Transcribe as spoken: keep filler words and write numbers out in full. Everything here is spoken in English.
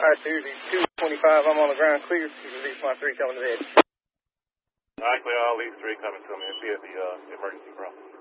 Alright, Tuesday, two twenty-five, I'm on the ground clear. You can release my three coming to bed. Alright, clear, I'll leave three coming to me and be at the uh, emergency room.